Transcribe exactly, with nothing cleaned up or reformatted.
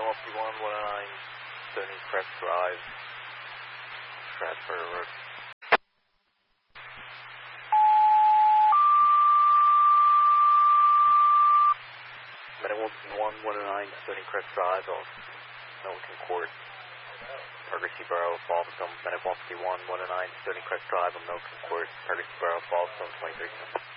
one fifty-one, one oh nine, Stony Crest Drive, Stratford Road. Minute one fifty-one, one oh nine, Stony Crest Drive, off Milton Court, Percy Borough, Boston. Minute one fifty-one, one oh nine, Stony Crest Drive on Milton Court, Percy Borough, Boston, twenty-three.